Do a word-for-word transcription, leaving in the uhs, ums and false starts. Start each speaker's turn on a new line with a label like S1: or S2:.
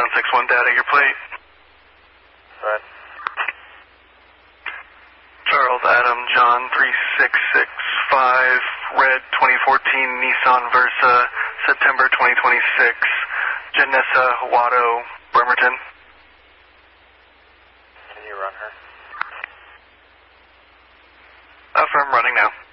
S1: Ground six one data, your plate.
S2: Right.
S1: Charles Adam John three six six five, red twenty fourteen Nissan Versa, September twenty twenty-six, Janessa Watto, Bremerton.
S2: Can you run her?
S1: Affirm, running now.